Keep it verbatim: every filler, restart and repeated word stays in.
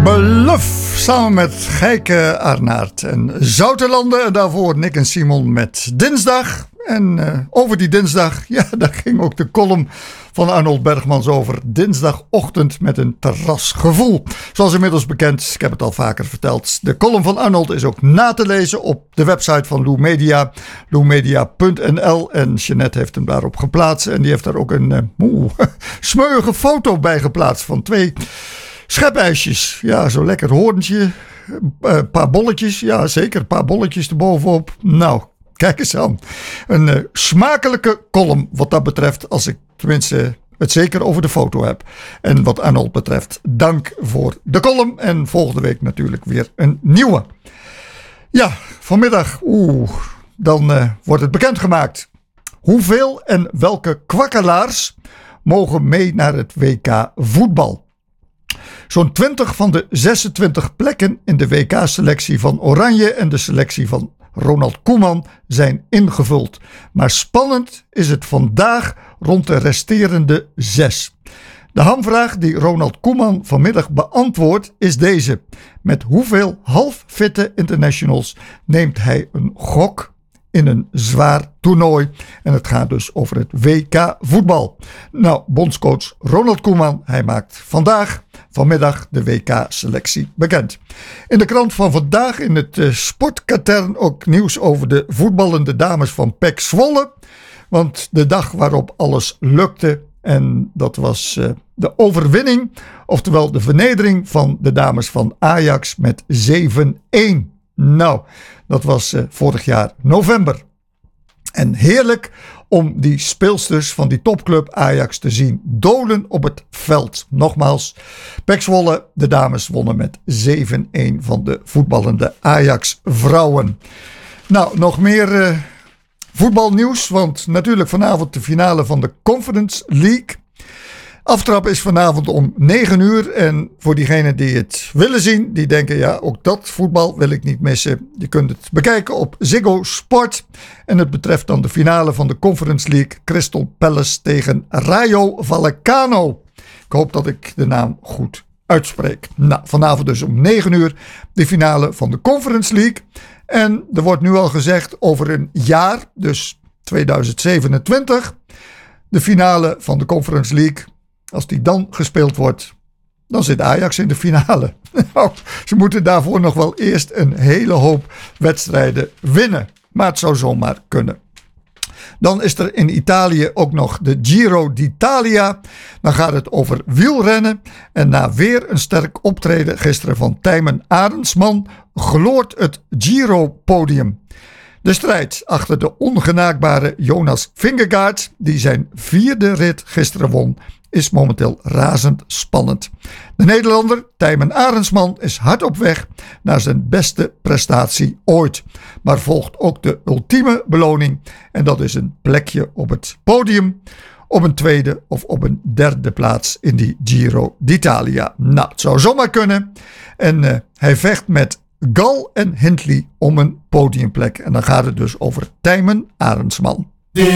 Bluff samen met Gijke Arnaert en Zoutelanden. En daarvoor Nick en Simon met Dinsdag. En uh, over die dinsdag, ja, daar ging ook de column van Arnold Bergmans over. Dinsdagochtend met een terrasgevoel. Zoals inmiddels bekend, ik heb het al vaker verteld. De column van Arnold is ook na te lezen op de website van Lou Media. lou media punt n l. En Jeanette heeft hem daarop geplaatst. En die heeft daar ook een uh, oeh, smeuïge foto bij geplaatst van twee schepijsjes. Ja, zo lekker hoorntje. Een paar bolletjes. Ja, zeker. Een paar bolletjes erbovenop. Nou, kijk eens aan. Een uh, smakelijke column wat dat betreft. Als ik tenminste het zeker over de foto heb. En wat Arnold betreft, dank voor de column. En volgende week natuurlijk weer een nieuwe. Ja, vanmiddag, oeh, dan uh, wordt het bekendgemaakt. Hoeveel en welke kwakkelaars mogen mee naar het W K voetbal? Zo'n twintig van de zesentwintig plekken in de W K-selectie van Oranje en de selectie van Ronald Koeman zijn ingevuld. Maar spannend is het vandaag rond de resterende zes. De hamvraag die Ronald Koeman vanmiddag beantwoordt is deze. Met hoeveel halffitte internationals neemt hij een gok in een zwaar toernooi? En het gaat dus over het W K voetbal. Nou, bondscoach Ronald Koeman, hij maakt vandaag, vanmiddag, de W K-selectie bekend. In de krant van vandaag, in het uh, sportkatern, ook nieuws over de voetballende dames van P E C Zwolle. Want de dag waarop alles lukte, en dat was uh, de overwinning, oftewel de vernedering van de dames van Ajax met zeven-een. Nou, dat was uh, vorig jaar november. En heerlijk om die speelsters van die topclub Ajax te zien dolen op het veld. Nogmaals, P E C Zwolle, de dames wonnen met zeven-een van de voetballende Ajax vrouwen. Nou, nog meer uh, voetbalnieuws, want natuurlijk vanavond de finale van de Conference League. Aftrap is vanavond om negen uur en voor diegenen die het willen zien, die denken ja, ook dat voetbal wil ik niet missen. Je kunt het bekijken op Ziggo Sport en het betreft dan de finale van de Conference League, Crystal Palace tegen Rayo Vallecano. Ik hoop dat ik de naam goed uitspreek. Nou, vanavond dus om negen uur de finale van de Conference League. En er wordt nu al gezegd over een jaar, dus tweeduizend zevenentwintig, de finale van de Conference League. Als die dan gespeeld wordt, dan zit Ajax in de finale. Nou, ze moeten daarvoor nog wel eerst een hele hoop wedstrijden winnen. Maar het zou zomaar kunnen. Dan is er in Italië ook nog de Giro d'Italia. Dan gaat het over wielrennen. En na weer een sterk optreden gisteren van Tijmen Arendsman gloort het Giro-podium. De strijd achter de ongenaakbare Jonas Vingegaard, die zijn vierde rit gisteren won, is momenteel razend spannend. De Nederlander Tijmen Arendsman is hard op weg naar zijn beste prestatie ooit. Maar volgt ook de ultieme beloning en dat is een plekje op het podium, op een tweede of op een derde plaats in die Giro d'Italia. Nou, het zou zomaar kunnen. En uh, hij vecht met Gal en Hindley om een podiumplek. En dan gaat het dus over Tijmen Arendsman.